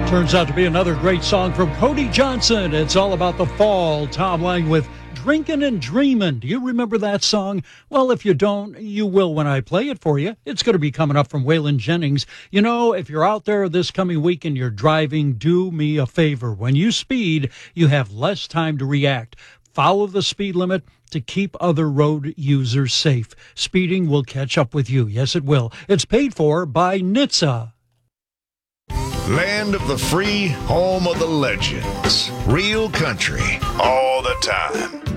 Turns out to be another great song from Cody Johnson. It's all about the fall. Tom Lang with Drinkin' and Dreamin'. Do you remember that song? Well, if you don't, you will when I play it for you. It's going to be coming up from Waylon Jennings. You know, if you're out there this coming week and you're driving, do me a favor. When you speed, you have less time to react. Follow the speed limit to keep other road users safe. Speeding will catch up with you. Yes, it will. It's paid for by NHTSA. Land of the free, home of the legends. Real country, all the time.